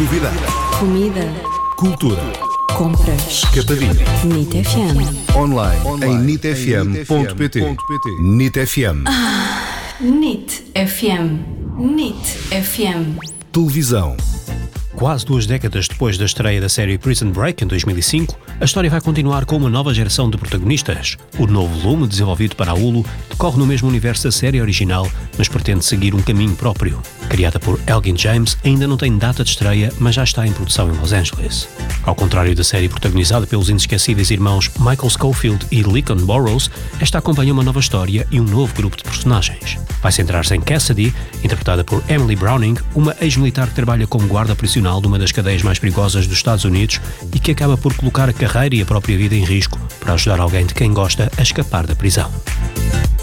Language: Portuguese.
Novidade. Comida. Cultura. Compras. Escapadinha. NIT FM. Online em nitfm.pt. NIT FM. NIT FM. NIT FM. Televisão. Quase 2 décadas depois da estreia da série Prison Break, em 2005, a história vai continuar com uma nova geração de protagonistas. O novo volume, desenvolvido para a Hulu, decorre no mesmo universo da série original, mas pretende seguir um caminho próprio. Criada por Elgin James, ainda não tem data de estreia, mas já está em produção em Los Angeles. Ao contrário da série protagonizada pelos inesquecíveis irmãos Michael Scofield e Lincoln Burrows, esta acompanha uma nova história e um novo grupo de personagens. Vai centrar-se em Cassidy, interpretada por Emily Browning, uma ex-militar que trabalha como guarda prisional de uma das cadeias mais perigosas dos Estados Unidos e que acaba por colocar a carreira e a própria vida em risco para ajudar alguém de quem gosta a escapar da prisão.